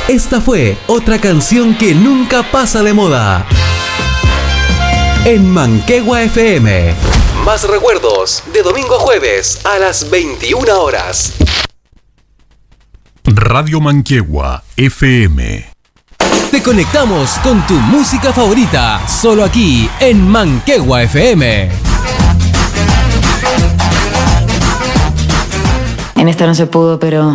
Esta fue otra canción que nunca pasa de moda. En Manquehue FM. Más recuerdos de domingo a jueves a las 21 horas. Radio Manquehue FM. Te conectamos con tu música favorita, solo aquí en Manquehue FM. En esta no se pudo, pero